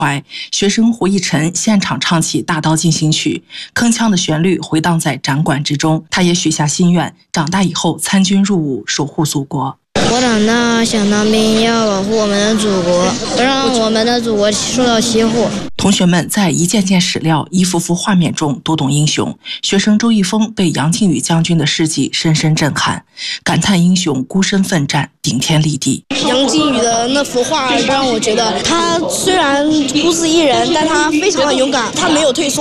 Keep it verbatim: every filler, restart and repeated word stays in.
怀，学生胡一晨现场唱起《大刀进行曲》，铿锵的旋律回荡在展馆之中。他也许下心愿，长大以后参军入伍，守护祖国。 我长大想当兵，要保护我们的祖国，不让我们的祖国受到欺负。 同学们在一件件史料、一幅幅画面中读懂英雄。学生周一峰被杨靖宇将军的事迹深深震撼，感叹英雄孤身奋战，顶天立地。 杨靖宇的那幅画让我觉得，他虽然孤自一人，但他非常的勇敢，他没有退缩。